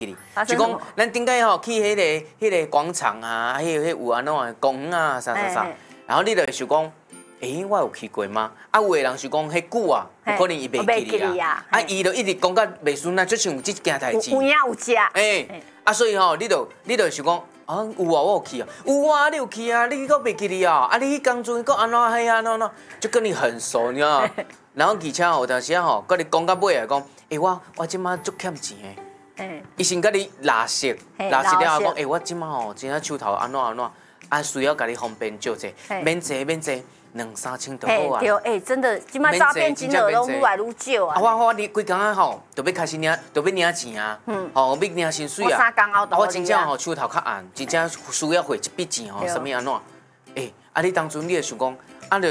就讲咱顶摆吼去迄个广场啊，迄有安怎的公园啊，啥，然后你就想讲，我有去过吗？啊，有的人想讲迄久啊，有可能伊袂记哩啊，伊就一直讲到袂顺啊，就像有这件代志。 有影有食。 所以吼，你就想讲。有啊，我有去啊，有啊，你有去啊，你搁袂记哩啊？你迄当阵搁安怎嘿啊，喏，就跟你很熟，你知道吗？然后而且有当时吼，搁你讲到尾来讲，我即马足欠钱的，伊先甲你拉实了后讲，我即马吼真正手头安怎，需要甲你方便借者，免济2、3千就好啊。 对，真的，即马诈骗金额拢愈来愈少啊。 我你规工仔吼，就要开始领钱啊，要领薪水啊。 我3工后我真正吼手头较暗，真正需要汇一笔钱吼，什么安怎？你当初你会想讲，就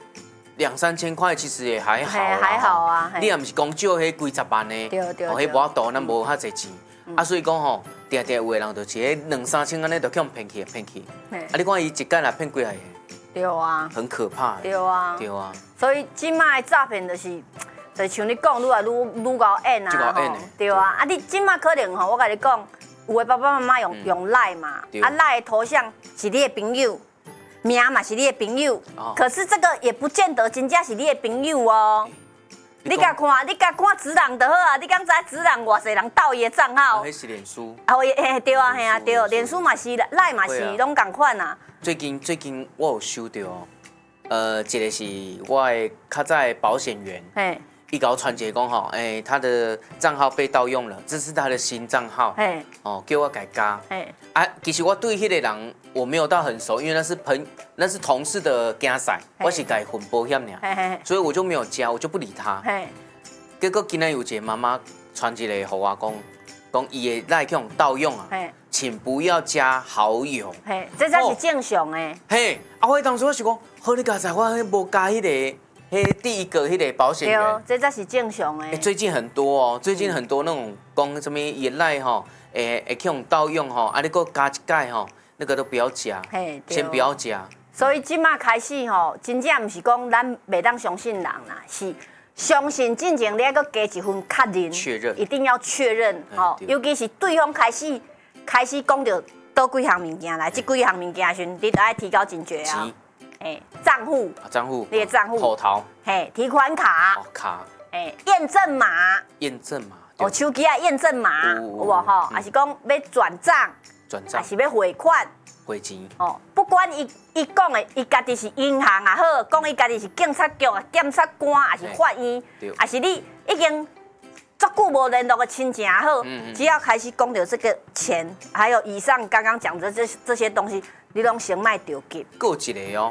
2、3千块，其实也还好啦。 还好啊。 你也毋是讲少迄几十万的，迄无法度，咱无遐济钱。所以讲吼，定有的人就是2、3千安尼，就去骗去。你看伊一届来骗几下个？ 对啊， 很可怕。 对啊。所以即卖诈骗就是像你讲，愈来愈高演啊。对啊，你即卖可能吼，我甲你讲，有的爸爸妈妈用赖嘛，赖的头像是你的朋友，名嘛是你的朋友，可是这个也不见得真正是你的朋友哦。你甲看职人就好啊！你敢知职人偌济人盗伊的账号？ 迄是脸书。 对啊，对，脸书嘛是，赖嘛是，拢共款啊。 最近我有收到，一个是我的较早的保险员，伊甲我传一个讲吼，他的账号被盗用了，这是他的新账号，叫我改加，其实我对迄个人我没有到很熟，因为那是同事的竞赛，我是改混保险尔，所以我就没有加，我就不理他。结果今天有一个妈妈传一个给我讲伊的赖去用盗用啊，请不要加好友。 这才是正常的。 我当初我想讲，好你家在我无加迄个第一个迄个保险员， 这才是正常的。 最近很多哦，那种讲什么伊赖吼，会去用盗用吼，你搁加一盖吼，那个都不要加，先不要加。 所以即马开始吼，真正毋是讲咱袂当相信人啦，是。相信进前，你还搁加一份确认，一定要确认哦。尤其是对方开始讲到倒几项物件来，这几项物件时，你都要提高警觉啊。账户，你的账户， 口头， 提款卡，验证码，手机啊验证码，有无吼？还是讲要转账，还是要汇款？ 汇钱不管伊讲的，伊家己是银行也好，讲伊家己是警察局啊、检察官，还是法院，还是你已经足久无联络的亲戚也好，只要开始讲到这个钱，还有以上刚刚讲的这些东西，你拢先卖着急。 还有一个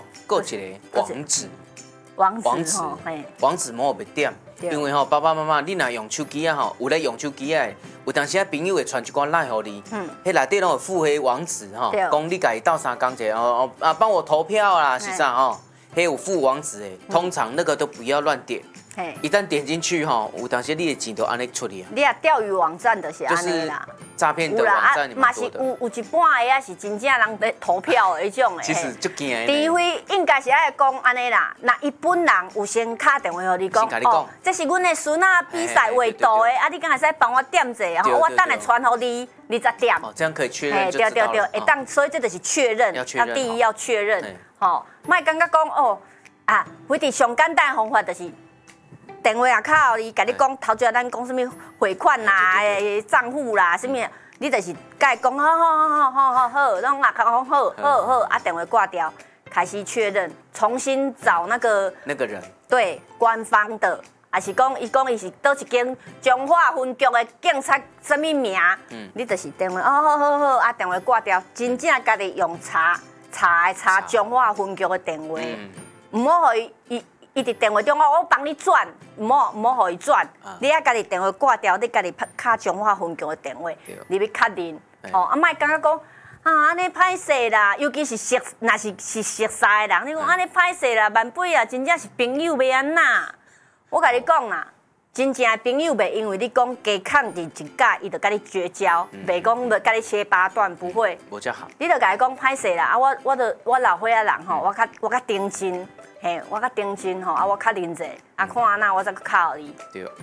网址莫别点。因为爸爸妈妈，你若用手机啊有咧用手机啊，有当时朋友会传一寡赖互你，迄内底拢有附迄网址讲你家己斗相共者帮我投票啦是啥迄有附网址的，通常那个都不要乱点。一旦点进去有当时你的钱都安尼出去啊。 你啊钓鱼网站就是安尼啦， 诈骗的网站嘛是有一半的啊是真正人在投票的迄种的。 其实足惊的。 除非应该是爱讲安尼啦，那伊本人有先打电话互你讲，这是阮的孙啊比赛画图的，你敢会使帮我点者我等下传互你，你再点。 这样可以确认就知道了。 对，所以这就是确认，第一要确认。莫感觉讲非常上简单的方法就是。电话也靠你，甲你讲头先咱讲什么汇款啦、账户啦，什么，你就是甲伊讲好，拢啊讲好，电话挂掉，开始确认，重新找那个人， 对，官方的，还是讲伊是倒一间中华分局的警察什么名，你就是电话好，电话挂掉，真正家己用查中华分局的电话，唔好互伊伫电话中我帮你转，唔好互伊转，你啊家己电话挂掉，你家己敲中华分局的电话，你要确认，莫感觉讲安尼歹势啦，尤其是若是熟悉的人，你讲安尼歹势啦，万倍啊，真正是朋友要安那？我甲你讲啦，真正的朋友袂因为你讲加抗伫一架，伊就甲你绝交，袂讲要甲你切八段，不会。 无遮好。 你就甲伊讲歹势啦，我老岁仔人吼，我较认真。我较认真吼，我较认真，看安那我再敲你。 对，